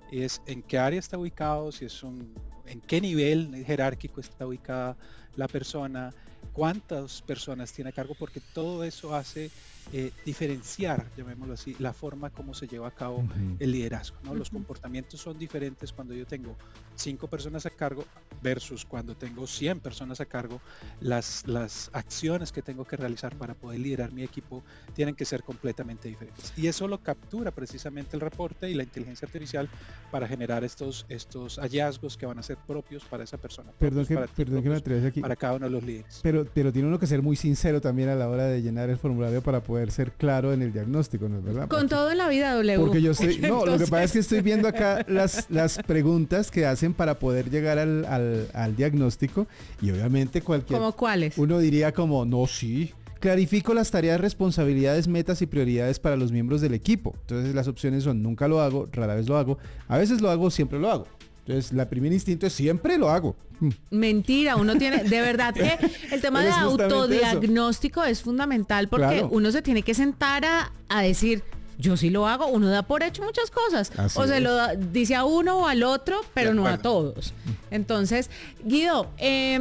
es en qué área está ubicado, en qué nivel jerárquico está ubicada la persona, cuántas personas tiene a cargo, porque todo eso hace diferenciar, llamémoslo así, la forma como se lleva a cabo Ujú. el liderazgo, ¿no? Los Ujú. comportamientos son diferentes cuando yo tengo 5 personas a cargo versus cuando tengo 100 personas a cargo. Las acciones que tengo que realizar para poder liderar mi equipo tienen que ser completamente diferentes. Y eso lo captura precisamente el reporte y la inteligencia artificial para generar estos hallazgos que van a ser propios para esa persona, propios para ti, Perdón que me propios atrevese aquí, para cada uno de los líderes. pero tiene uno que ser muy sincero también a la hora de llenar el formulario para poder ser claro en el diagnóstico, ¿no es verdad? Con todo en la vida, W. Porque yo estoy, no, lo que Entonces- pasa es que estoy viendo acá las preguntas que hacen para poder llegar al diagnóstico y obviamente ¿Cómo cuáles? uno diría como, no, sí. Clarifico las tareas, responsabilidades, metas y prioridades para los miembros del equipo. Entonces las opciones son nunca lo hago, rara vez lo hago, a veces lo hago, siempre lo hago. Entonces la primer instinto es siempre lo hago. Mentira, uno tiene, de verdad que el tema de Pero es justamente autodiagnóstico es fundamental porque Claro. uno se tiene que sentar a decir, yo sí lo hago, uno da por hecho muchas cosas, Así o se es. dice a uno o al otro, pero De no a acuerdo. todos. Entonces, Guido,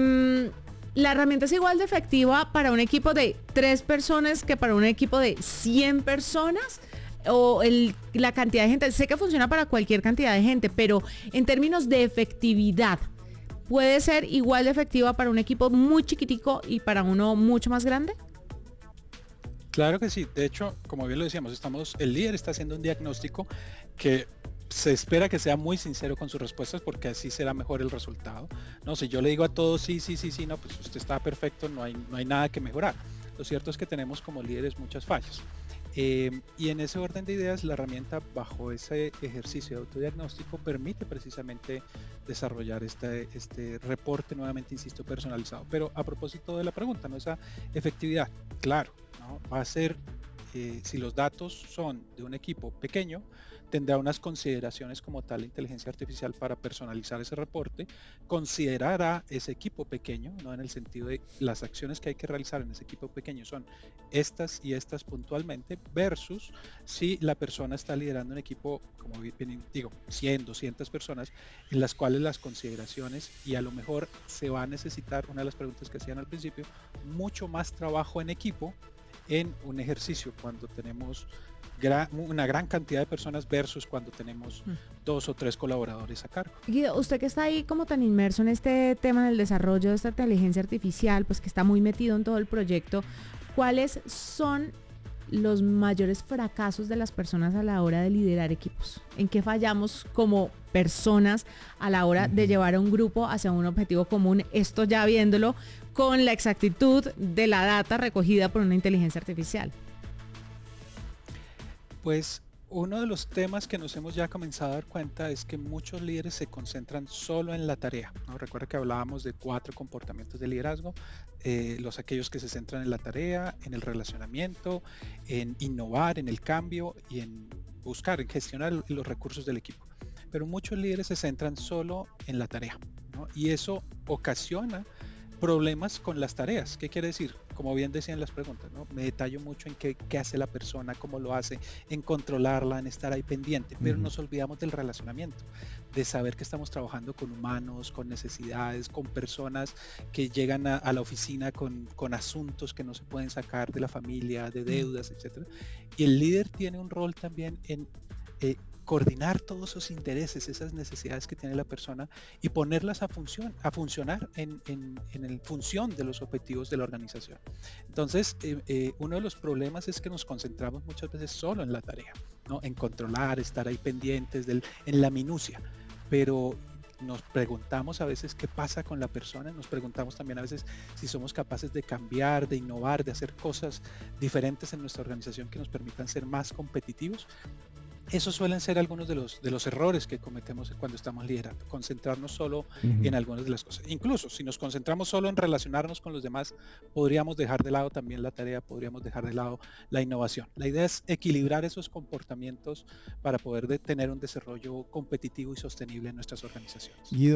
la herramienta es igual de efectiva para un equipo de 3 personas que para un equipo de 100 personas. O la cantidad de gente, sé que funciona para cualquier cantidad de gente, pero en términos de efectividad, ¿puede ser igual de efectiva para un equipo muy chiquitico y para uno mucho más grande? Claro que sí. De hecho, como bien lo decíamos, el líder está haciendo un diagnóstico que se espera que sea muy sincero con sus respuestas porque así será mejor el resultado. No, si yo le digo a todos sí, no, pues usted está perfecto, no hay nada que mejorar. Lo cierto es que tenemos como líderes muchas fallas. Y en ese orden de ideas, la herramienta bajo ese ejercicio de autodiagnóstico permite precisamente desarrollar este reporte, nuevamente insisto, personalizado. Pero a propósito de la pregunta, ¿no? Esa efectividad, claro, ¿no? Va a ser, si los datos son de un equipo pequeño, tendrá unas consideraciones como tal la inteligencia artificial para personalizar ese reporte, considerará ese equipo pequeño, ¿no? En el sentido de las acciones que hay que realizar en ese equipo pequeño son estas y estas puntualmente, versus si la persona está liderando un equipo, como bien digo, 100, 200 personas, en las cuales las consideraciones, y a lo mejor se va a necesitar, una de las preguntas que hacían al principio, mucho más trabajo en equipo en un ejercicio cuando tenemos una gran cantidad de personas versus cuando tenemos 2 o 3 colaboradores a cargo. Guido, usted que está ahí como tan inmerso en este tema del desarrollo de esta inteligencia artificial, pues que está muy metido en todo el proyecto, ¿cuáles son los mayores fracasos de las personas a la hora de liderar equipos? ¿En qué fallamos como personas a la hora de llevar a un grupo hacia un objetivo común? Esto ya viéndolo con la exactitud de la data recogida por una inteligencia artificial. Pues uno de los temas que nos hemos ya comenzado a dar cuenta es que muchos líderes se concentran solo en la tarea, ¿no? Recuerda que hablábamos de 4 comportamientos de liderazgo, aquellos que se centran en la tarea, en el relacionamiento, en innovar, en el cambio y en buscar, en gestionar los recursos del equipo. Pero muchos líderes se centran solo en la tarea, ¿no? Y eso ocasiona problemas con las tareas. ¿Qué quiere decir? Como bien decían las preguntas, ¿no? Me detallo mucho en qué hace la persona, cómo lo hace, en controlarla, en estar ahí pendiente, pero nos olvidamos del relacionamiento, de saber que estamos trabajando con humanos, con necesidades, con personas que llegan a la oficina con asuntos que no se pueden sacar de la familia, de deudas, etcétera. Y el líder tiene un rol también en coordinar todos esos intereses, esas necesidades que tiene la persona y ponerlas a funcionar en función de los objetivos de la organización. Entonces, uno de los problemas es que nos concentramos muchas veces solo en la tarea, ¿no? En controlar, estar ahí pendientes en la minucia, pero nos preguntamos a veces qué pasa con la persona, nos preguntamos también a veces si somos capaces de cambiar, de innovar, de hacer cosas diferentes en nuestra organización que nos permitan ser más competitivos. Esos suelen ser algunos de los errores que cometemos cuando estamos liderando, concentrarnos solo en algunas de las cosas. Incluso si nos concentramos solo en relacionarnos con los demás, podríamos dejar de lado también la tarea, podríamos dejar de lado la innovación. La idea es equilibrar esos comportamientos para poder tener un desarrollo competitivo y sostenible en nuestras organizaciones. Guido,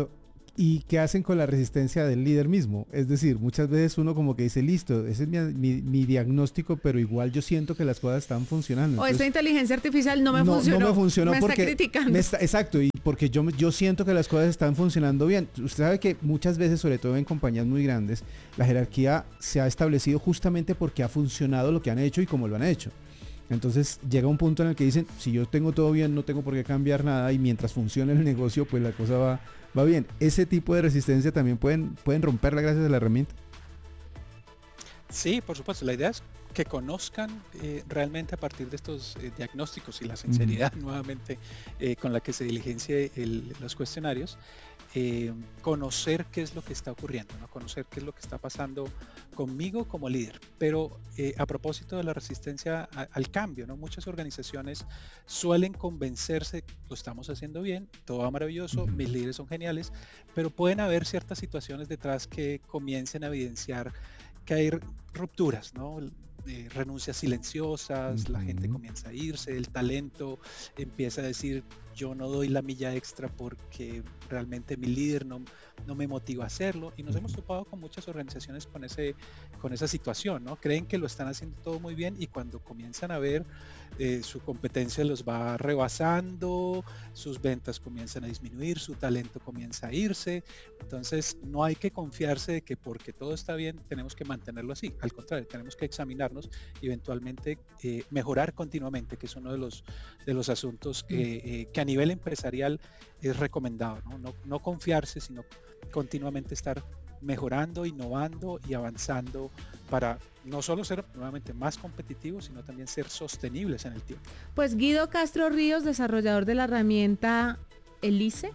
¿Y qué hacen con la resistencia del líder mismo? Es decir, muchas veces uno como que dice, listo, ese es mi diagnóstico, pero igual yo siento que las cosas están funcionando. O Entonces, esta inteligencia artificial no me funcionó. No me funcionó me porque está criticando. Exacto, y porque yo siento que las cosas están funcionando bien. Usted sabe que muchas veces, sobre todo en compañías muy grandes, la jerarquía se ha establecido justamente porque ha funcionado lo que han hecho y cómo lo han hecho. Entonces llega un punto en el que dicen, si yo tengo todo bien, no tengo por qué cambiar nada y mientras funcione el negocio, pues la cosa va bien. Ese tipo de resistencia también pueden romperla gracias a la herramienta. Sí, por supuesto. La idea es que conozcan realmente a partir de estos diagnósticos y la sinceridad nuevamente con la que se diligencie los cuestionarios, conocer qué es lo que está ocurriendo, ¿no? Conocer qué es lo que está pasando conmigo como líder. Pero a propósito de la resistencia al cambio, ¿no? Muchas organizaciones suelen convencerse, lo estamos haciendo bien, todo va maravilloso, mis líderes son geniales, pero pueden haber ciertas situaciones detrás que comiencen a evidenciar que hay rupturas, ¿no? Renuncias silenciosas, la gente comienza a irse, el talento empieza a decir yo no doy la milla extra porque realmente mi líder no me motiva a hacerlo, y nos hemos topado con muchas organizaciones con esa situación, ¿no? Creen que lo están haciendo todo muy bien y cuando comienzan a ver su competencia los va rebasando, sus ventas comienzan a disminuir, su talento comienza a irse. Entonces no hay que confiarse de que porque todo está bien tenemos que mantenerlo así. Al contrario, tenemos que examinarnos y eventualmente mejorar continuamente, que es uno de los asuntos que a nivel empresarial es recomendado, ¿no? No confiarse, sino continuamente estar mejorando, innovando y avanzando para no solo ser nuevamente más competitivos, sino también ser sostenibles en el tiempo. Pues Guido Castro Ríos, desarrollador de la herramienta Elise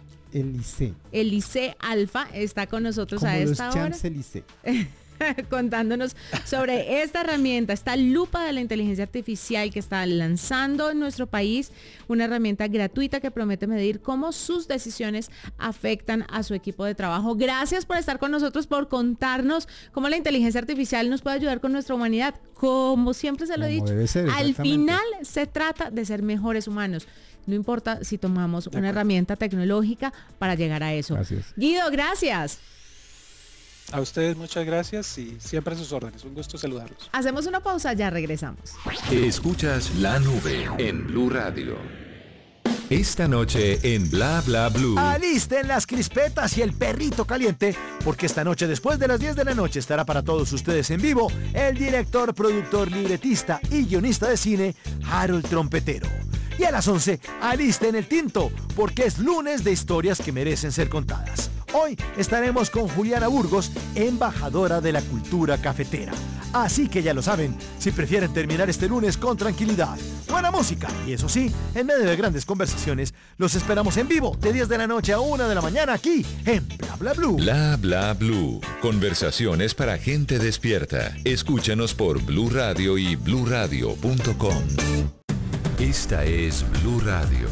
Alfa, está con nosotros como a los esta hora. Champs-Élysées. Contándonos sobre esta herramienta, esta lupa de la inteligencia artificial que está lanzando en nuestro país, una herramienta gratuita que promete medir cómo sus decisiones afectan a su equipo de trabajo. Gracias por estar con nosotros, por contarnos cómo la inteligencia artificial nos puede ayudar con nuestra humanidad. Como siempre se lo he dicho, al final se trata de ser mejores humanos. No importa si tomamos una herramienta tecnológica para llegar a eso. Gracias. Guido, gracias. A ustedes muchas gracias y siempre a sus órdenes. Un gusto saludarlos. Hacemos una pausa, ya regresamos. Escuchas La Nube en Blue Radio. Esta noche en Bla Bla Blue. Alisten las crispetas y el perrito caliente, porque esta noche después de las 10 de la noche estará para todos ustedes en vivo el director, productor, libretista y guionista de cine, Harold Trompetero. Y a las 11, alisten el tinto, porque es lunes de historias que merecen ser contadas. Hoy estaremos con Juliana Burgos, embajadora de la cultura cafetera. Así que ya lo saben, si prefieren terminar este lunes con tranquilidad, buena música y eso sí, en medio de grandes conversaciones, los esperamos en vivo de 10 de la noche a 1 de la mañana aquí en Bla Bla Blue. Bla Bla Blue. Conversaciones para gente despierta. Escúchanos por Blue Radio y bluradio.com. Esta es Blue Radio.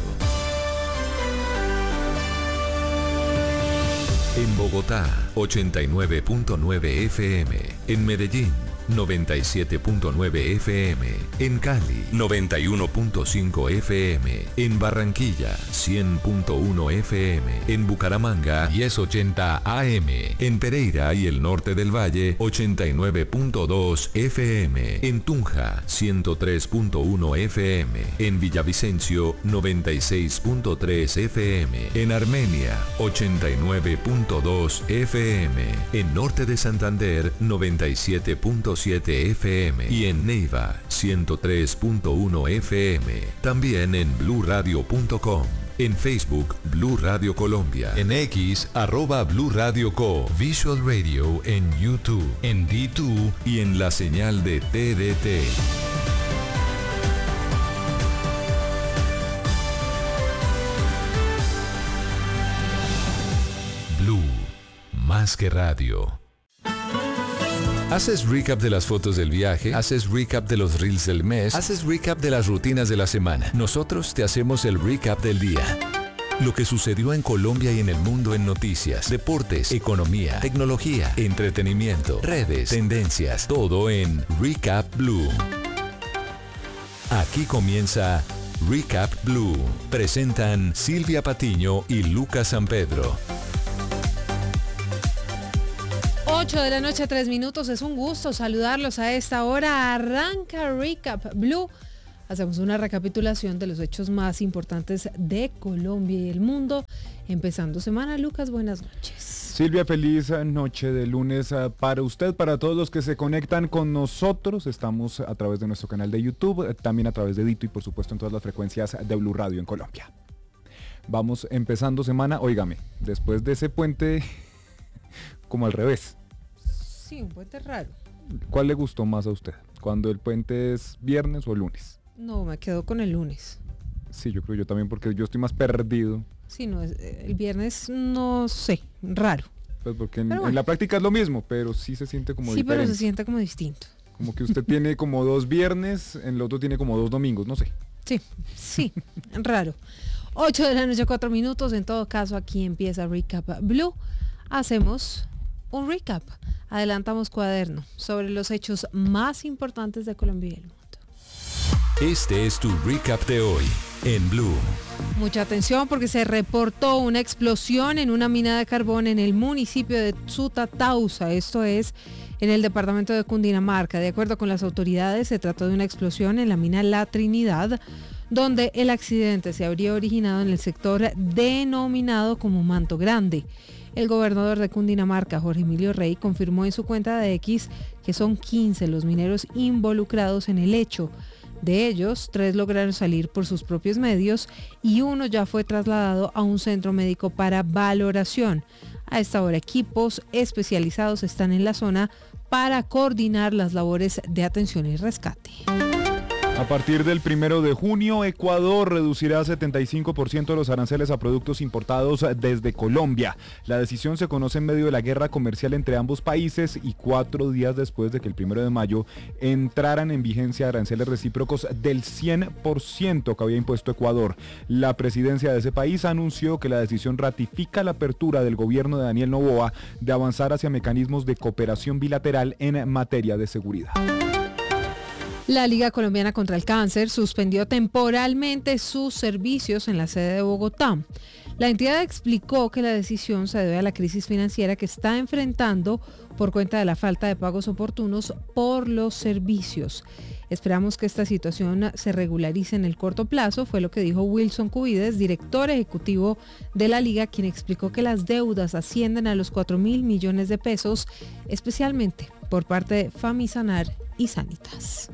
En Bogotá, 89.9 FM. En Medellín, 97.9 FM. En Cali, 91.5 FM. En Barranquilla, 100.1 FM. En Bucaramanga, 1080 AM. En Pereira y el norte del Valle, 89.2 FM. En Tunja, 103.1 FM. En Villavicencio, 96.3 FM. En Armenia, 89.2 FM. En norte de Santander, 97.7 FM y en Neiva 103.1 FM. También en bluradio.com. En Facebook, Blue Radio Colombia. En X, @Blue Radio Co. Visual Radio en YouTube, en D2 y en la señal de TDT. Blue, más que radio. ¿Haces recap de las fotos del viaje? ¿Haces recap de los reels del mes? ¿Haces recap de las rutinas de la semana? Nosotros te hacemos el recap del día. Lo que sucedió en Colombia y en el mundo en noticias, deportes, economía, tecnología, entretenimiento, redes, tendencias, todo en Recap Blue. Aquí comienza Recap Blue. Presentan Silvia Patiño y Lucas San Pedro. 8 de la noche, 3 minutos. Es un gusto saludarlos a esta hora. Arranca Recap Blue. Hacemos una recapitulación de los hechos más importantes de Colombia y el mundo. Empezando semana, Lucas, buenas noches. Silvia, feliz noche de lunes para usted, para todos los que se conectan con nosotros. Estamos a través de nuestro canal de YouTube, también a través de Dito y por supuesto en todas las frecuencias de Blue Radio en Colombia. Vamos empezando semana, óigame, después de ese puente, como al revés. Sí, un puente raro. ¿Cuál le gustó más a usted? ¿Cuando el puente es viernes o lunes? No, me quedo con el lunes. Sí, yo creo yo también, porque yo estoy más perdido. Sí, no, el viernes no sé, raro. Pues porque en la práctica es lo mismo, pero sí se siente como diferente. Sí, pero se siente como distinto. Como que usted tiene como 2 viernes, en el otro tiene como 2 domingos, no sé. Sí, raro. 8 de la noche, 4 minutos. En todo caso, aquí empieza Recap Blue. Hacemos un recap. Adelantamos cuaderno sobre los hechos más importantes de Colombia y el mundo. Este es tu recap de hoy en Blue. Mucha atención porque se reportó una explosión en una mina de carbón en el municipio de Tsutatausa. Esto es en el departamento de Cundinamarca. De acuerdo con las autoridades, se trató de una explosión en la mina La Trinidad, donde el accidente se habría originado en el sector denominado como Manto Grande. El gobernador de Cundinamarca, Jorge Emilio Rey, confirmó en su cuenta de X que son 15 los mineros involucrados en el hecho. De ellos, 3 lograron salir por sus propios medios y uno ya fue trasladado a un centro médico para valoración. A esta hora, equipos especializados están en la zona para coordinar las labores de atención y rescate. A partir del 1 de junio, Ecuador reducirá 75% los aranceles a productos importados desde Colombia. La decisión se conoce en medio de la guerra comercial entre ambos países y 4 días después de que el 1 de mayo entraran en vigencia aranceles recíprocos del 100% que había impuesto Ecuador. La presidencia de ese país anunció que la decisión ratifica la apertura del gobierno de Daniel Noboa de avanzar hacia mecanismos de cooperación bilateral en materia de seguridad. La Liga Colombiana contra el Cáncer suspendió temporalmente sus servicios en la sede de Bogotá. La entidad explicó que la decisión se debe a la crisis financiera que está enfrentando por cuenta de la falta de pagos oportunos por los servicios. Esperamos que esta situación se regularice en el corto plazo, fue lo que dijo Wilson Cubides, director ejecutivo de la Liga, quien explicó que las deudas ascienden a los 4.000 millones de pesos, especialmente por parte de Famisanar y Sanitas.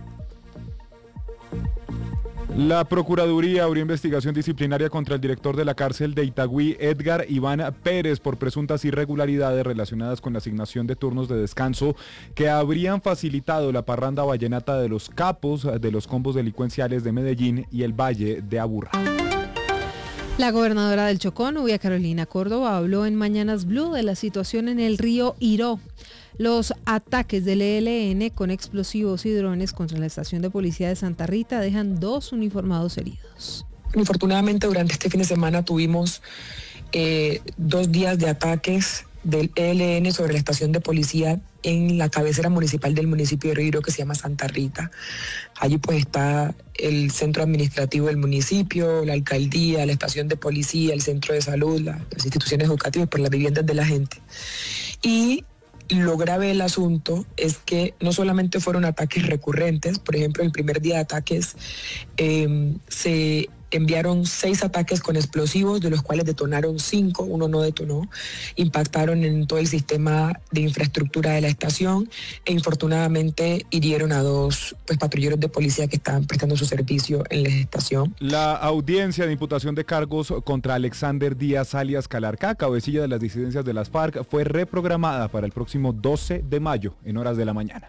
La Procuraduría abrió investigación disciplinaria contra el director de la cárcel de Itagüí, Edgar Iván Pérez, por presuntas irregularidades relacionadas con la asignación de turnos de descanso que habrían facilitado la parranda vallenata de los capos de los combos delincuenciales de Medellín y el Valle de Aburrá. La gobernadora del Chocó, Nubia Carolina Córdoba, habló en Mañanas Blue de la situación en el río Iró. Los ataques del ELN con explosivos y drones contra la estación de policía de Santa Rita dejan 2 uniformados heridos. Infortunadamente, durante este fin de semana tuvimos 2 días de ataques del ELN sobre la estación de policía en la cabecera municipal del municipio de Río Iró, que se llama Santa Rita. Allí pues está el centro administrativo del municipio, la alcaldía, la estación de policía, el centro de salud, las instituciones educativas, por las viviendas de la gente. Y lo grave del asunto es que no solamente fueron ataques recurrentes, por ejemplo, el primer día de ataques se enviaron 6 ataques con explosivos, de los cuales detonaron 5, uno no detonó, impactaron en todo el sistema de infraestructura de la estación e infortunadamente hirieron a 2 patrulleros de policía que estaban prestando su servicio en la estación. La audiencia de imputación de cargos contra Alexander Díaz alias Calarcá, cabecilla de las disidencias de las FARC, fue reprogramada para el próximo 12 de mayo en horas de la mañana.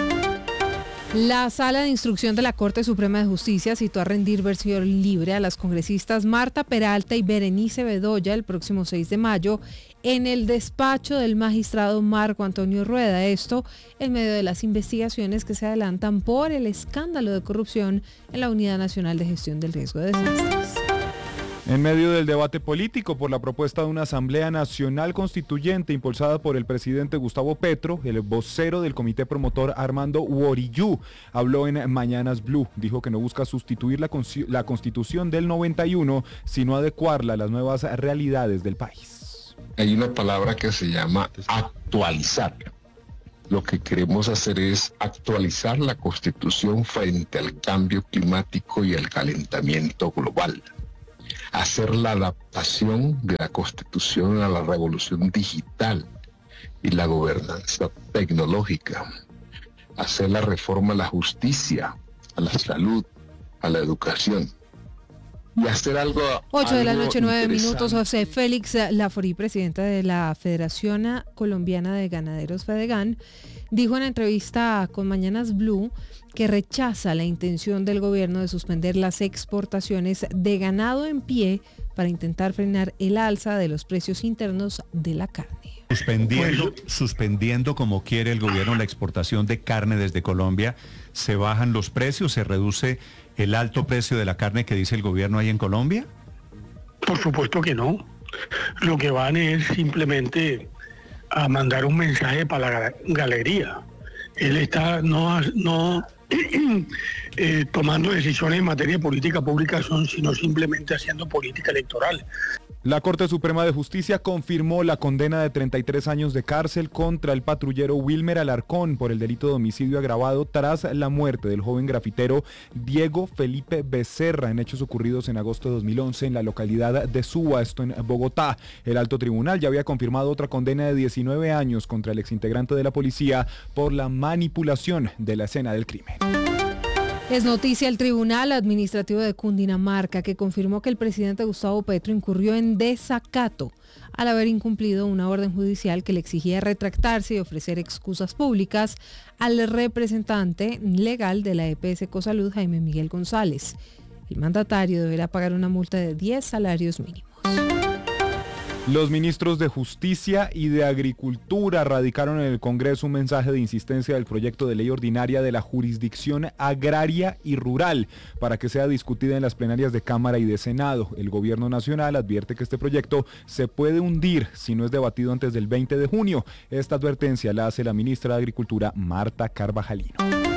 La Sala de Instrucción de la Corte Suprema de Justicia citó a rendir versión libre a las congresistas Marta Peralta y Berenice Bedoya el próximo 6 de mayo en el despacho del magistrado Marco Antonio Rueda. Esto en medio de las investigaciones que se adelantan por el escándalo de corrupción en la Unidad Nacional de Gestión del Riesgo de Desastres. En medio del debate político por la propuesta de una Asamblea Nacional Constituyente impulsada por el presidente Gustavo Petro, el vocero del comité promotor Armando Uoriyú habló en Mañanas Blue. Dijo que no busca sustituir la Constitución del 91, sino adecuarla a las nuevas realidades del país. Hay una palabra que se llama actualizar. lo que queremos hacer es actualizar la Constitución frente al cambio climático y al calentamiento global. Hacer la adaptación de la Constitución a la revolución digital y la gobernanza tecnológica. Hacer la reforma a la justicia, a la salud, a la educación. Y hacer algo 8 de la noche, 9 minutos. interesante. José Félix Laforí, presidenta de la Federación Colombiana de Ganaderos Fedegan, dijo en entrevista con Mañanas Blue que rechaza la intención del gobierno de suspender las exportaciones de ganado en pie para intentar frenar el alza de los precios internos de la carne. Suspendiendo como quiere el gobierno la exportación de carne desde Colombia, ¿se bajan los precios, se reduce el alto precio de la carne que dice el gobierno ahí en Colombia? Por supuesto que no. Lo que van es simplemente a mandar un mensaje para la galería. Él está no tomando decisiones en materia de política pública, sino simplemente haciendo política electoral. La Corte Suprema de Justicia confirmó la condena de 33 años de cárcel contra el patrullero Wilmer Alarcón por el delito de homicidio agravado tras la muerte del joven grafitero Diego Felipe Becerra en hechos ocurridos en agosto de 2011 en la localidad de Suba, esto en Bogotá. El alto tribunal ya había confirmado otra condena de 19 años contra el exintegrante de la policía por la manipulación de la escena del crimen. Es noticia el Tribunal Administrativo de Cundinamarca, que confirmó que el presidente Gustavo Petro incurrió en desacato al haber incumplido una orden judicial que le exigía retractarse y ofrecer excusas públicas al representante legal de la EPS Ecosalud, Jaime Miguel González. El mandatario deberá pagar una multa de 10 salarios mínimos. Los ministros de Justicia y de Agricultura radicaron en el Congreso un mensaje de insistencia del proyecto de ley ordinaria de la jurisdicción agraria y rural para que sea discutida en las plenarias de Cámara y de Senado. El gobierno nacional advierte que este proyecto se puede hundir si no es debatido antes del 20 de junio. Esta advertencia la hace la ministra de Agricultura, Marta Carvajalino.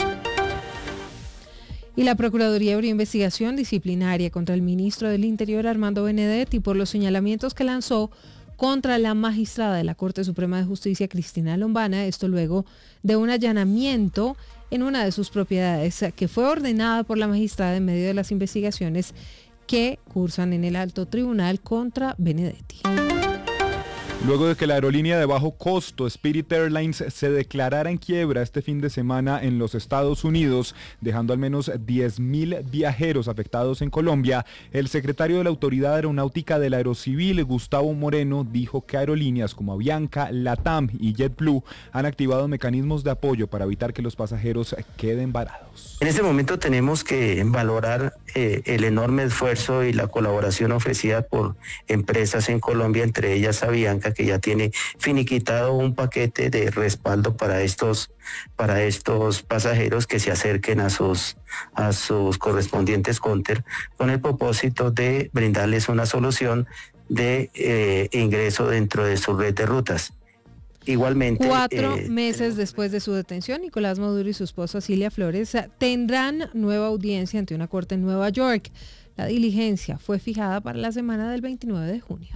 Y la Procuraduría abrió investigación disciplinaria contra el ministro del Interior, Armando Benedetti, por los señalamientos que lanzó contra la magistrada de la Corte Suprema de Justicia, Cristina Lombana, esto luego de un allanamiento en una de sus propiedades que fue ordenada por la magistrada en medio de las investigaciones que cursan en el alto tribunal contra Benedetti. Luego de que la aerolínea de bajo costo Spirit Airlines se declarara en quiebra este fin de semana en los Estados Unidos, dejando al menos 10,000 viajeros afectados en Colombia, el secretario de la Autoridad Aeronáutica del Aerocivil, Gustavo Moreno, dijo que aerolíneas como Avianca, LATAM y JetBlue han activado mecanismos de apoyo para evitar que los pasajeros queden varados. En este momento tenemos que valorar el enorme esfuerzo y la colaboración ofrecida por empresas en Colombia, entre ellas Avianca, que ya tiene finiquitado un paquete de respaldo para estos pasajeros que se acerquen a sus correspondientes counter, con el propósito de brindarles una solución de ingreso dentro de su red de rutas. Igualmente, 4 meses después de su detención, Nicolás Maduro y su esposa Cilia Flores tendrán nueva audiencia ante una corte en Nueva York. La diligencia fue fijada para la semana del 29 de junio.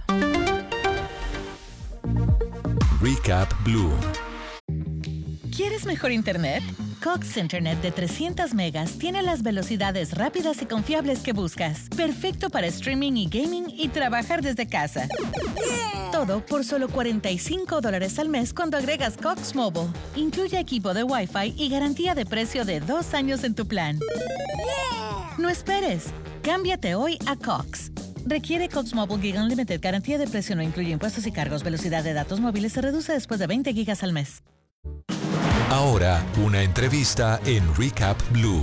Recap Blue. ¿Quieres mejor internet? Cox Internet de 300 megas tiene las velocidades rápidas y confiables que buscas. Perfecto para streaming y gaming y trabajar desde casa. Todo por solo $45 al mes cuando agregas Cox Mobile. Incluye equipo de Wi-Fi y garantía de precio de 2 años en tu plan. No esperes. Cámbiate hoy a Cox. Requiere Cox Mobile Gig Unlimited. Garantía de precio no incluye impuestos y cargos. Velocidad de datos móviles se reduce después de 20 gigas al mes. Ahora, una entrevista en Recap Blue.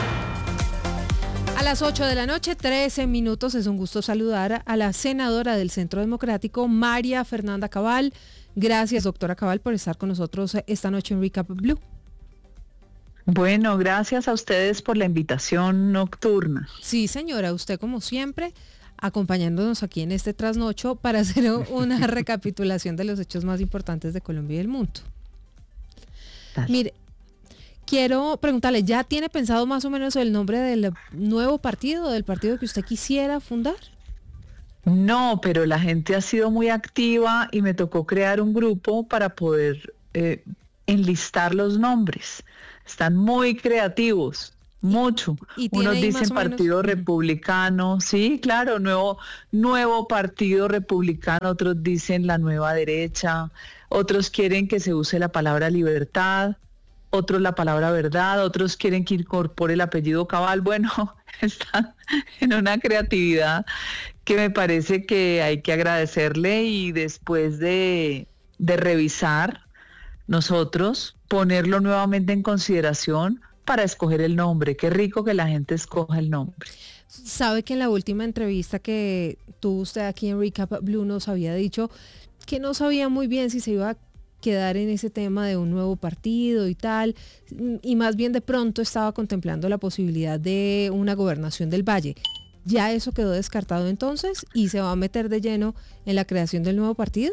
A las 8 de la noche, 13 minutos. Es un gusto saludar a la senadora del Centro Democrático, María Fernanda Cabal. Gracias, doctora Cabal, por estar con nosotros esta noche en Recap Blue. Bueno, gracias a ustedes por la invitación nocturna. Sí, señora, usted como siempre, acompañándonos aquí en este trasnocho para hacer una recapitulación de los hechos más importantes de Colombia y del mundo. Dale. Mire, quiero preguntarle, ¿ya tiene pensado más o menos el nombre del nuevo partido, del partido que usted quisiera fundar? No, pero la gente ha sido muy activa y me tocó crear un grupo para poder enlistar los nombres. Están muy creativos. Mucho. Unos dicen partido republicano, sí, claro, nuevo partido republicano, otros dicen la nueva derecha, otros quieren que se use la palabra libertad, otros la palabra verdad, otros quieren que incorpore el apellido Cabal. Bueno, están en una creatividad que me parece que hay que agradecerle, y después de revisar nosotros, ponerlo nuevamente en consideración para escoger el nombre. Qué rico que la gente escoja el nombre. Sabe que en la última entrevista que tuvo usted aquí en Recap Blue nos había dicho que no sabía muy bien si se iba a quedar en ese tema de un nuevo partido y tal, y más bien de pronto estaba contemplando la posibilidad de una gobernación del Valle. ¿Ya eso quedó descartado entonces y se va a meter de lleno en la creación del nuevo partido?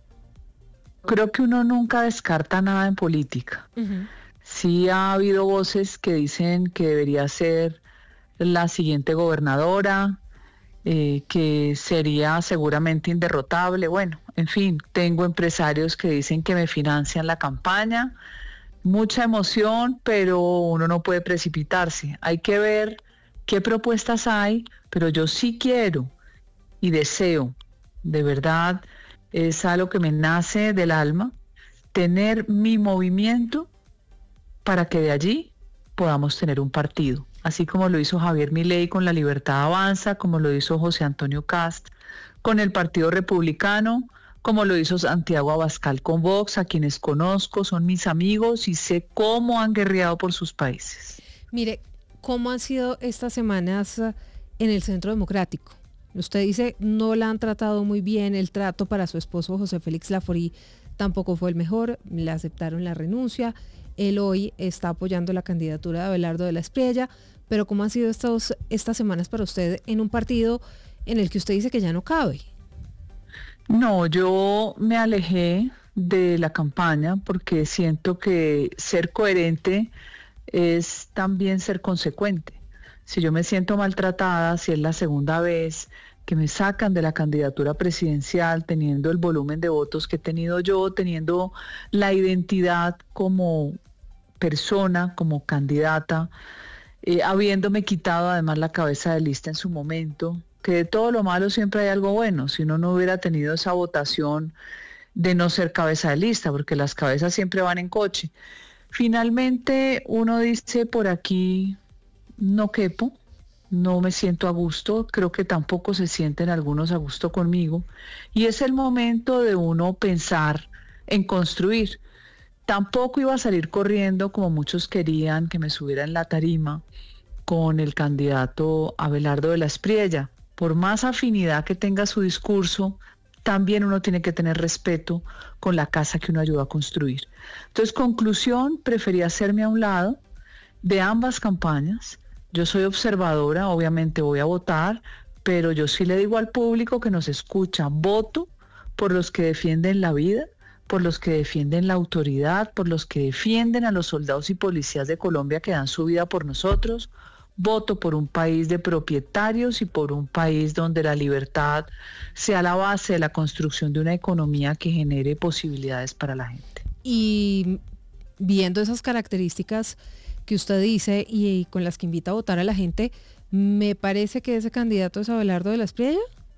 Creo que uno nunca descarta nada en política. Sí ha habido voces que dicen que debería ser la siguiente gobernadora, que sería seguramente inderrotable. Bueno, en fin, tengo empresarios que dicen que me financian la campaña. Mucha emoción, pero uno no puede precipitarse. Hay que ver qué propuestas hay, pero yo sí quiero y deseo, de verdad, es algo que me nace del alma, tener mi movimiento para que de allí podamos tener un partido, así como lo hizo Javier Milei con La Libertad Avanza, como lo hizo José Antonio Cast con el Partido Republicano, como lo hizo Santiago Abascal con Vox, a quienes conozco, son mis amigos y sé cómo han guerreado por sus países. Mire, ¿cómo han sido estas semanas en el Centro Democrático? Usted dice no la han tratado muy bien, el trato para su esposo José Félix Laforí tampoco fue el mejor, le aceptaron la renuncia. Él hoy está apoyando la candidatura de Abelardo de la Espriella, pero ¿cómo han sido estas semanas para usted en un partido en el que usted dice que ya no cabe? No, yo me alejé de la campaña porque siento que ser coherente es también ser consecuente. Si yo me siento maltratada, si es la segunda vez que me sacan de la candidatura presidencial, teniendo el volumen de votos que he tenido yo, teniendo la identidad como persona, como candidata, habiéndome quitado además la cabeza de lista en su momento, que de todo lo malo siempre hay algo bueno. Si uno no hubiera tenido esa votación de no ser cabeza de lista, porque las cabezas siempre van en coche. Finalmente uno dice, por aquí no quepo, no me siento a gusto, creo que tampoco se sienten algunos a gusto conmigo, y es el momento de uno pensar en construir. Tampoco iba a salir corriendo como muchos querían que me subiera en la tarima con el candidato Abelardo de la Espriella. Por más afinidad que tenga su discurso, también uno tiene que tener respeto con la casa que uno ayudó a construir. Entonces, conclusión, preferí hacerme a un lado de ambas campañas. Yo soy observadora, obviamente voy a votar, pero yo sí le digo al público que nos escucha, voto por los que defienden la vida, por los que defienden la autoridad, por los que defienden a los soldados y policías de Colombia que dan su vida por nosotros. Voto por un país de propietarios y por un país donde la libertad sea la base de la construcción de una economía que genere posibilidades para la gente. Y viendo esas características que usted dice y con las que invita a votar a la gente, me parece que ese candidato es Abelardo de la Espriella.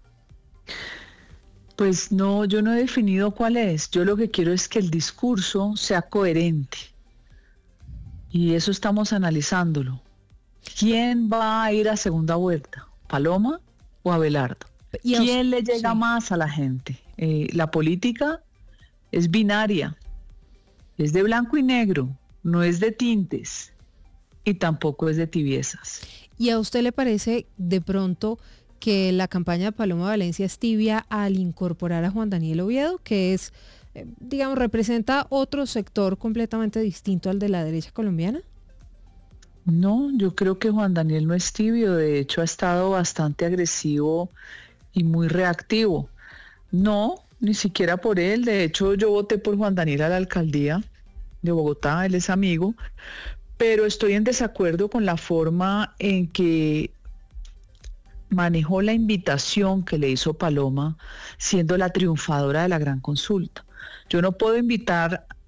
Pues no, yo no he definido cuál es. Yo lo que quiero es que el discurso sea coherente. Y eso estamos analizándolo. ¿Quién va a ir a segunda vuelta? ¿Paloma o Abelardo? ¿Quién le llega más a la gente? La política es binaria, es de blanco y negro, no es de tintes y tampoco es de tibiezas. ¿Y a usted le parece de pronto que la campaña de Paloma Valencia es tibia al incorporar a Juan Daniel Oviedo, que es, digamos, representa otro sector completamente distinto al de la derecha colombiana? No, yo creo que Juan Daniel no es tibio, de hecho ha estado bastante agresivo y muy reactivo. No, ni siquiera por él, de hecho yo voté por Juan Daniel a la alcaldía de Bogotá, él es amigo, pero estoy en desacuerdo con la forma en que manejó la invitación que le hizo Paloma siendo la triunfadora de la gran consulta. Yo no puedo invitar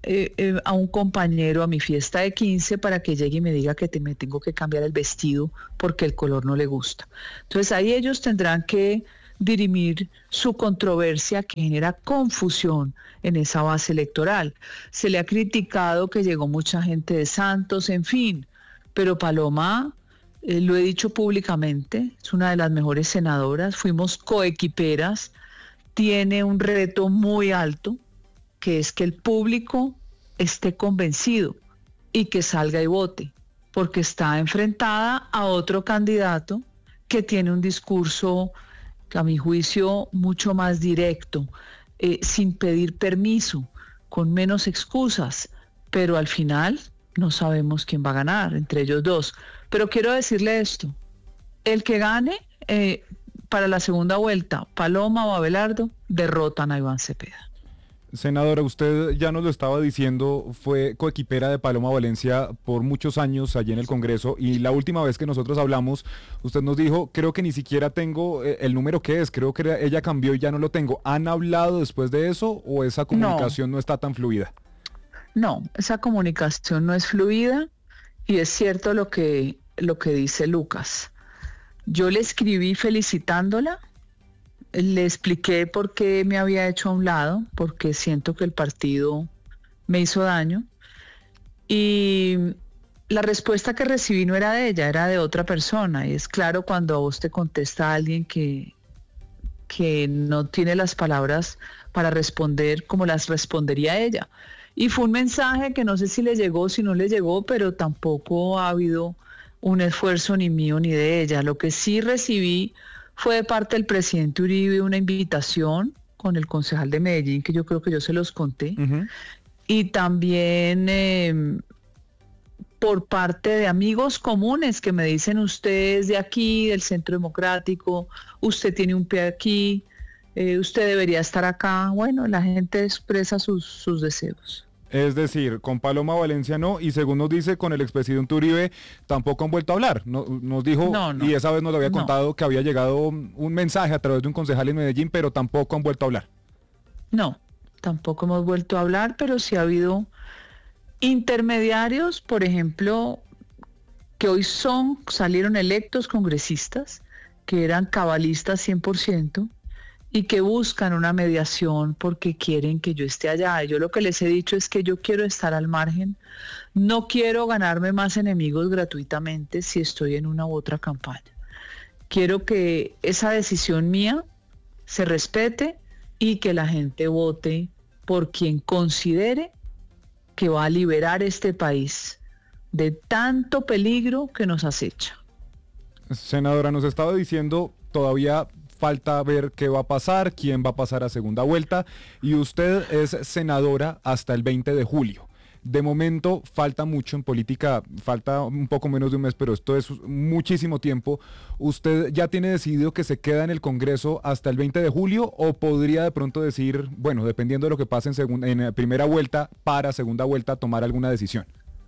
a un compañero a mi fiesta de 15 para que llegue y me diga que me tengo que cambiar el vestido porque el color no le gusta. Entonces ahí ellos tendrán que dirimir su controversia que genera confusión en esa base electoral. Se le ha criticado que llegó mucha gente de Santos, en fin, pero Paloma, lo he dicho públicamente, es una de las mejores senadoras, fuimos coequiperas, tiene un reto muy alto, que es que el público esté convencido y que salga y vote, porque está enfrentada a otro candidato que tiene un discurso, a mi juicio, mucho más directo, sin pedir permiso, con menos excusas, pero al final no sabemos quién va a ganar entre ellos dos. Pero quiero decirle esto, el que gane para la segunda vuelta, Paloma o Abelardo, derrotan a Iván Cepeda. Senadora, usted ya nos lo estaba diciendo, fue coequipera de Paloma Valencia por muchos años allí en el Congreso, y la última vez que nosotros hablamos, usted nos dijo, creo que ni siquiera tengo el número que es, creo que ella cambió y ya no lo tengo. ¿Han hablado después de eso o esa comunicación no está tan fluida? No, esa comunicación no es fluida y es cierto lo que dice Lucas. Yo le escribí felicitándola. Le expliqué por qué me había hecho a un lado, porque siento que el partido me hizo daño. Y la respuesta que recibí no era de ella, era de otra persona. Y es claro cuando a vos te contesta alguien que no tiene las palabras para responder como las respondería ella. Y fue un mensaje que no sé si le llegó, si no le llegó, pero tampoco ha habido un esfuerzo ni mío ni de ella. Lo que sí recibí fue de parte del presidente Uribe una invitación con el concejal de Medellín, que yo creo que yo se los conté, y también por parte de amigos comunes que me dicen, usted es de aquí, del Centro Democrático, usted tiene un pie aquí, usted debería estar acá. Bueno, la gente expresa sus deseos. Es decir, con Paloma Valencia no, y según nos dice, con el expresidente Uribe tampoco han vuelto a hablar. Nos dijo, y esa vez nos lo había contado, que había llegado un mensaje a través de un concejal en Medellín, pero tampoco han vuelto a hablar. No, tampoco hemos vuelto a hablar, pero sí ha habido intermediarios, por ejemplo, que hoy salieron electos congresistas, que eran cabalistas 100%, y que buscan una mediación porque quieren que yo esté allá. Y yo lo que les he dicho es que yo quiero estar al margen, no quiero ganarme más enemigos gratuitamente si estoy en una u otra campaña. Quiero que esa decisión mía se respete y que la gente vote por quien considere que va a liberar este país de tanto peligro que nos acecha. Senadora, nos estaba diciendo, todavía falta ver qué va a pasar, quién va a pasar a segunda vuelta, y usted es senadora hasta el 20 de julio. De momento falta mucho en política, falta un poco menos de un mes, pero esto es muchísimo tiempo. ¿Usted ya tiene decidido que se queda en el Congreso hasta el 20 de julio o podría de pronto decir, bueno, dependiendo de lo que pase en primera vuelta, para segunda vuelta tomar alguna decisión?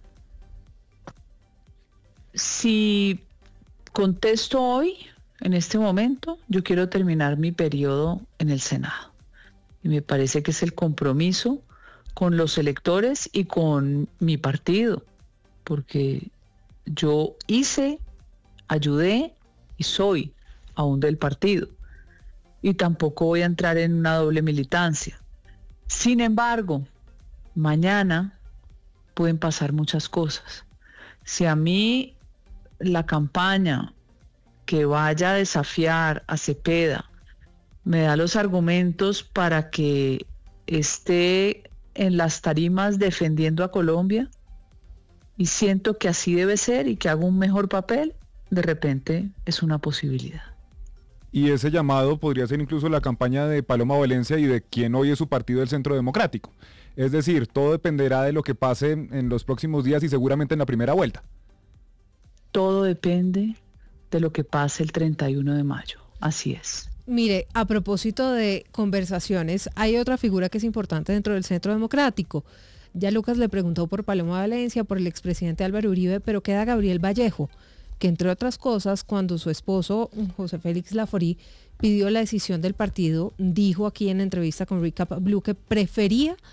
Si contesto hoy, en este momento, yo quiero terminar mi periodo en el Senado. Y me parece que es el compromiso con los electores y con mi partido, porque yo ayudé y soy aún del partido. Y tampoco voy a entrar en una doble militancia. Sin embargo, mañana pueden pasar muchas cosas. Si a mí la campaña que vaya a desafiar a Cepeda me da los argumentos para que esté en las tarimas defendiendo a Colombia y siento que así debe ser y que hago un mejor papel, de repente es una posibilidad. Y ese llamado podría ser incluso la campaña de Paloma Valencia y de quien hoy es su partido, el Centro Democrático. Es decir, todo dependerá de lo que pase en los próximos días y seguramente en la primera vuelta. Todo depende de lo que pase el 31 de mayo. Así es. Mire, a propósito de conversaciones, hay otra figura que es importante dentro del Centro Democrático. Ya Lucas le preguntó por Paloma Valencia, por el expresidente Álvaro Uribe, pero queda Gabriel Vallejo, que entre otras cosas, cuando su esposo, José Félix Laforí, pidió la decisión del partido, dijo aquí en entrevista con Recap Blue que prefería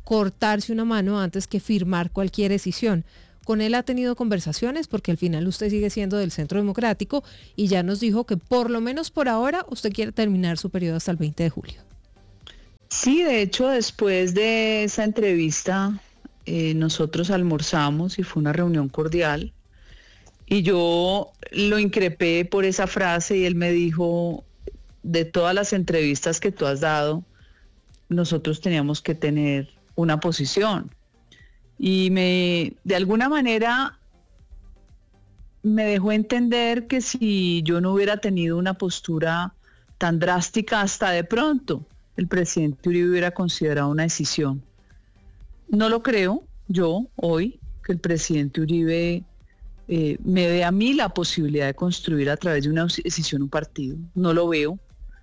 cortarse una mano antes que firmar cualquier decisión. Con él ha tenido conversaciones porque al final usted sigue siendo del Centro Democrático y ya nos dijo que por lo menos por ahora usted quiere terminar su periodo hasta el 20 de julio. Sí, de hecho, después de esa entrevista, nosotros almorzamos y fue una reunión cordial. Y yo lo increpé por esa frase y él me dijo, de todas las entrevistas que tú has dado, nosotros teníamos que tener una posición. Y de alguna manera me dejó entender que si yo no hubiera tenido una postura tan drástica, hasta de pronto el presidente Uribe hubiera considerado una decisión. No lo creo yo hoy, que el presidente Uribe me dé a mí la posibilidad de construir a través de una decisión un partido. No lo veo.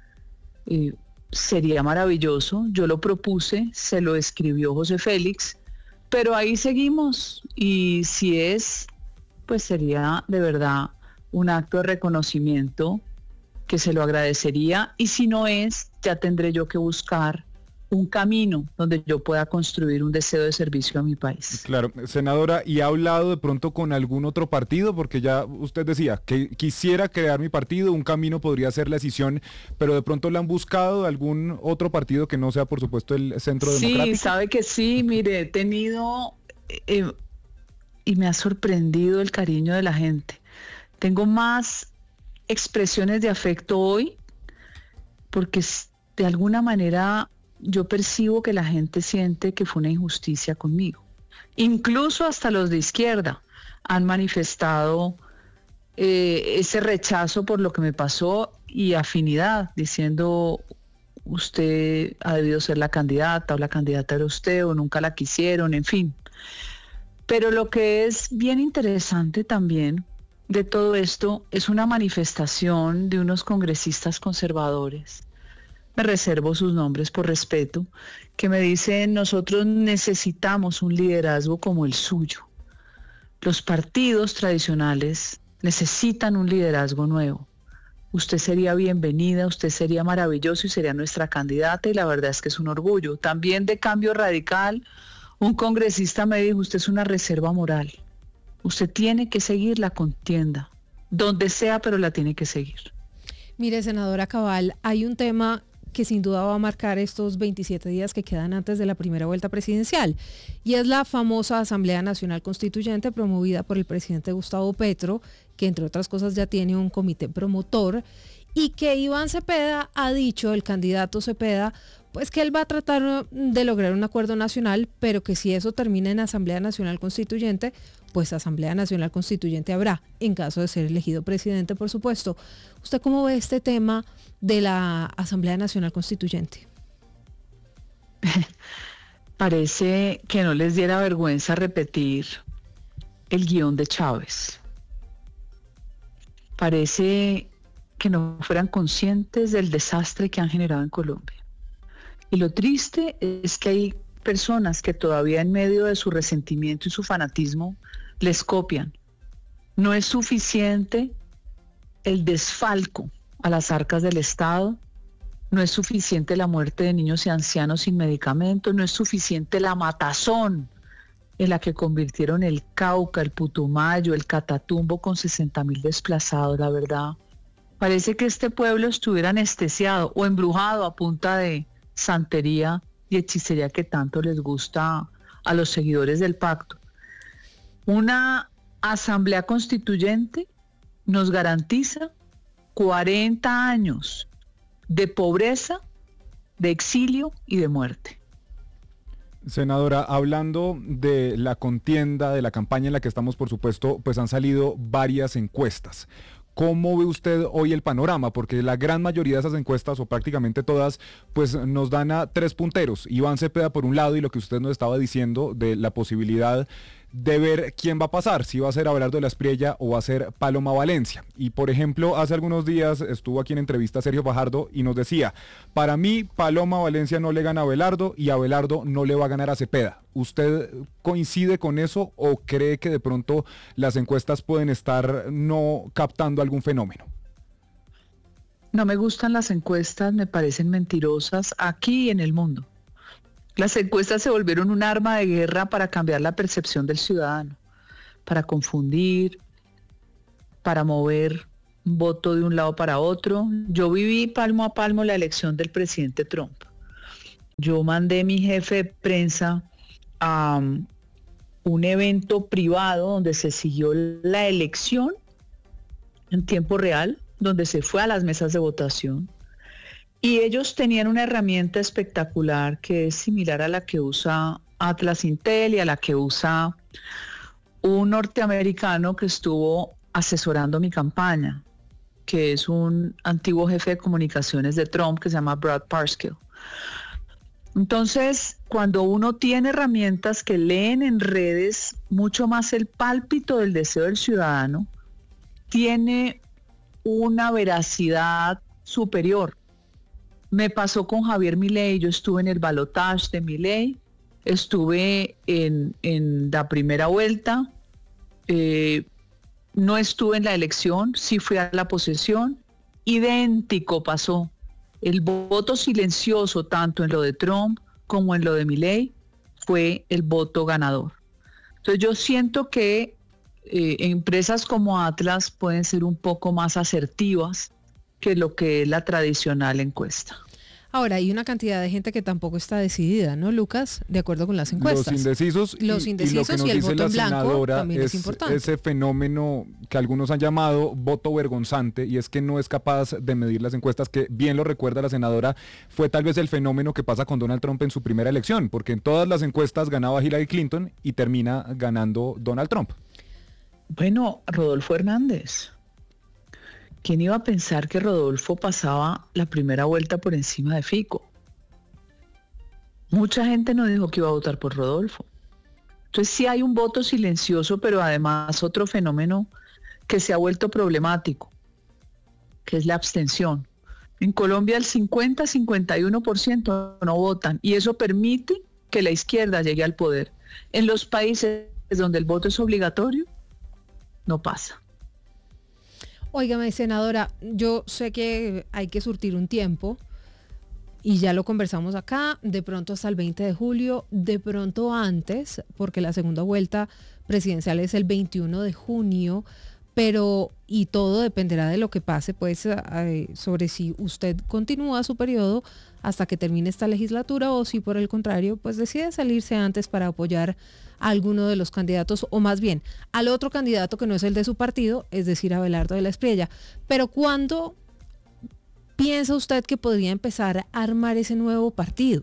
Sería maravilloso. Yo lo propuse, se lo escribió José Félix, pero ahí seguimos. Y si es, pues sería de verdad un acto de reconocimiento que se lo agradecería. Y si no es, ya tendré yo que buscar un camino donde yo pueda construir un deseo de servicio a mi país. Claro, senadora, ¿y ha hablado de pronto con algún otro partido? Porque ya usted decía que quisiera crear mi partido, un camino podría ser la decisión, pero de pronto le han buscado algún otro partido que no sea, por supuesto, el Centro Democrático. Sí, sabe que sí, mire, he tenido y me ha sorprendido el cariño de la gente. Tengo más expresiones de afecto hoy porque de alguna manera yo percibo que la gente siente que fue una injusticia conmigo. Incluso hasta los de izquierda han manifestado ese rechazo por lo que me pasó y afinidad, diciendo usted ha debido ser la candidata o la candidata era usted o nunca la quisieron, en fin. Pero lo que es bien interesante también de todo esto es una manifestación de unos congresistas conservadores. Me reservo sus nombres por respeto, que me dicen, nosotros necesitamos un liderazgo como el suyo. Los partidos tradicionales necesitan un liderazgo nuevo. Usted sería bienvenida, usted sería maravilloso y sería nuestra candidata y la verdad es que es un orgullo. También de Cambio Radical, un congresista me dijo, usted es una reserva moral. Usted tiene que seguir la contienda, donde sea, pero la tiene que seguir. Mire, senadora Cabal, hay un tema que sin duda va a marcar estos 27 días que quedan antes de la primera vuelta presidencial, y es la famosa Asamblea Nacional Constituyente promovida por el presidente Gustavo Petro, que entre otras cosas ya tiene un comité promotor, y que Iván Cepeda ha dicho, el candidato Cepeda, pues que él va a tratar de lograr un acuerdo nacional, pero que si eso termina en Asamblea Nacional Constituyente, pues Asamblea Nacional Constituyente habrá, en caso de ser elegido presidente, por supuesto. ¿Usted cómo ve este tema de la Asamblea Nacional Constituyente? Parece que no les diera vergüenza repetir el guión de Chávez. Parece que no fueran conscientes del desastre que han generado en Colombia. Y lo triste es que hay personas que todavía en medio de su resentimiento y su fanatismo les copian. No es suficiente el desfalco a las arcas del Estado, no es suficiente la muerte de niños y ancianos sin medicamentos, no es suficiente la matazón en la que convirtieron el Cauca, el Putumayo, el Catatumbo con 60.000 desplazados, la verdad. Parece que este pueblo estuviera anestesiado o embrujado a punta de santería y hechicería que tanto les gusta a los seguidores del pacto. Una asamblea constituyente nos garantiza 40 años de pobreza, de exilio y de muerte. Senadora, hablando de la contienda, de la campaña en la que estamos, por supuesto, pues han salido varias encuestas. ¿Cómo ve usted hoy el panorama? Porque la gran mayoría de esas encuestas, o prácticamente todas, pues nos dan a tres punteros. Iván Cepeda por un lado, y lo que usted nos estaba diciendo de la posibilidad de ver quién va a pasar, si va a ser Abelardo de la Espriella o va a ser Paloma Valencia. Y por ejemplo, hace algunos días estuvo aquí en entrevista Sergio Fajardo y nos decía, para mí Paloma Valencia no le gana a Abelardo y Abelardo no le va a ganar a Cepeda. ¿Usted coincide con eso o cree que de pronto las encuestas pueden estar no captando algún fenómeno? No me gustan las encuestas, me parecen mentirosas aquí y en el mundo. Las encuestas se volvieron un arma de guerra para cambiar la percepción del ciudadano, para confundir, para mover un voto de un lado para otro. Yo viví palmo a palmo la elección del presidente Trump. Yo mandé a mi jefe de prensa a un evento privado donde se siguió la elección en tiempo real, donde se fue a las mesas de votación. Y ellos tenían una herramienta espectacular que es similar a la que usa Atlas Intel y a la que usa un norteamericano que estuvo asesorando mi campaña, que es un antiguo jefe de comunicaciones de Trump que se llama Brad Parscale. Entonces, cuando uno tiene herramientas que leen en redes mucho más el pálpito del deseo del ciudadano, tiene una veracidad superior. Me pasó con Javier Milei, yo estuve en el balotaje de Milei, estuve en la primera vuelta, no estuve en la elección, sí fui a la posesión, idéntico pasó. El voto silencioso, tanto en lo de Trump como en lo de Milei, fue el voto ganador. Entonces yo siento que empresas como Atlas pueden ser un poco más asertivas que lo que es la tradicional encuesta. Ahora, hay una cantidad de gente que tampoco está decidida, ¿no, Lucas? De acuerdo con las encuestas. Los indecisos y lo que nos y el dice voto la en blanco senadora también es importante. ese fenómeno que algunos han llamado voto vergonzante, y es que no es capaz de medir las encuestas, que bien lo recuerda la senadora, fue tal vez el fenómeno que pasa con Donald Trump en su primera elección, porque en todas las encuestas ganaba Hillary Clinton y termina ganando Donald Trump. Bueno, Rodolfo Hernández. ¿Quién iba a pensar que Rodolfo pasaba la primera vuelta por encima de Fico? Mucha gente no dijo que iba a votar por Rodolfo. Entonces sí hay un voto silencioso, pero además otro fenómeno que se ha vuelto problemático, que es la abstención. En Colombia el 50-51% no votan y eso permite que la izquierda llegue al poder. En los países donde el voto es obligatorio, no pasa. Óigame, senadora, yo sé que hay que surtir un tiempo y ya lo conversamos acá, de pronto hasta el 20 de julio, de pronto antes, porque la segunda vuelta presidencial es el 21 de junio, pero y todo dependerá de lo que pase, pues, sobre si usted continúa su periodo hasta que termine esta legislatura o si por el contrario, pues decide salirse antes para apoyar a alguno de los candidatos, o más bien al otro candidato que no es el de su partido, es decir, a Abelardo de la Espriella. Pero ¿cuándo piensa usted que podría empezar a armar ese nuevo partido?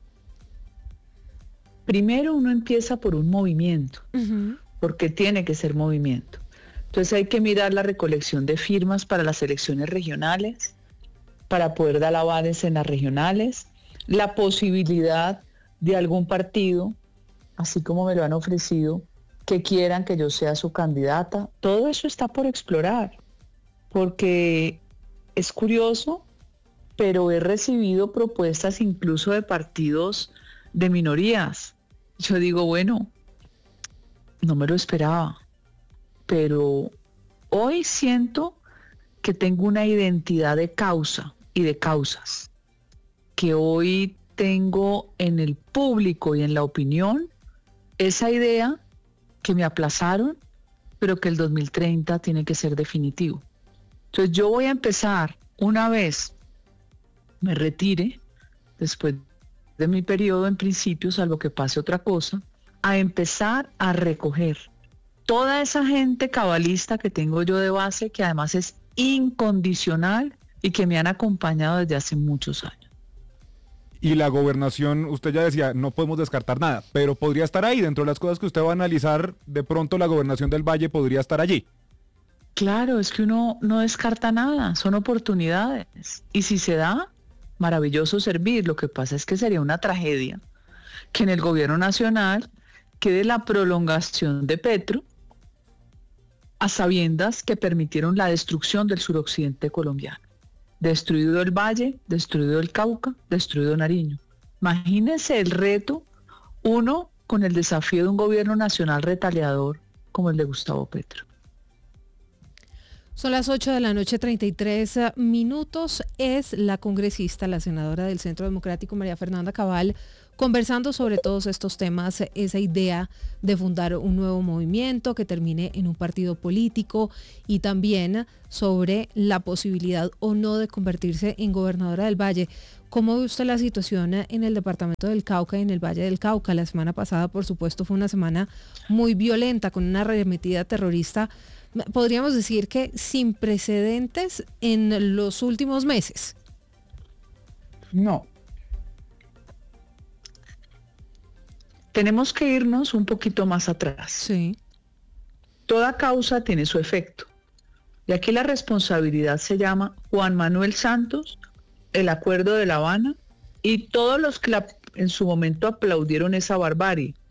Primero uno empieza por un movimiento, porque tiene que ser movimiento. Entonces hay que mirar la recolección de firmas para las elecciones regionales, para poder dar avances en las regionales, la posibilidad de algún partido, así como me lo han ofrecido, que quieran que yo sea su candidata. Todo eso está por explorar, porque es curioso, pero he recibido propuestas incluso de partidos de minorías. Yo digo, bueno, no me lo esperaba, pero hoy siento que tengo una identidad de causa y de causas, que hoy tengo en el público y en la opinión esa idea que me aplazaron, pero que el 2030 tiene que ser definitivo. Entonces yo voy a empezar, una vez me retire, después de mi periodo en principio, salvo que pase otra cosa, a empezar a recoger toda esa gente cabalista que tengo yo de base, que además es incondicional y que me han acompañado desde hace muchos años. Y la gobernación, usted ya decía, no podemos descartar nada, pero podría estar ahí, dentro de las cosas que usted va a analizar, de pronto la gobernación del Valle podría estar allí. Claro, es que uno no descarta nada, son oportunidades. Y si se da, maravilloso servir. Lo que pasa es que sería una tragedia que en el gobierno nacional quede la prolongación de Petro a sabiendas que permitieron la destrucción del suroccidente colombiano. Destruido el Valle, destruido el Cauca, destruido Nariño. Imagínense el reto, uno con el desafío de un gobierno nacional retaliador como el de Gustavo Petro. Son las 8:33 p.m. Es la congresista, la senadora del Centro Democrático, María Fernanda Cabal, conversando sobre todos estos temas, esa idea de fundar un nuevo movimiento que termine en un partido político y también sobre la posibilidad o no de convertirse en gobernadora del Valle. ¿Cómo ve usted la situación en el departamento del Cauca y en el Valle del Cauca? La semana pasada, por supuesto, fue una semana muy violenta con una arremetida terrorista. Podríamos decir que sin precedentes en los últimos meses. No. Tenemos que irnos un poquito más atrás. Sí. Toda causa tiene su efecto. Y aquí la responsabilidad se llama Juan Manuel Santos, el Acuerdo de La Habana y todos los que en su momento aplaudieron esa barbarie.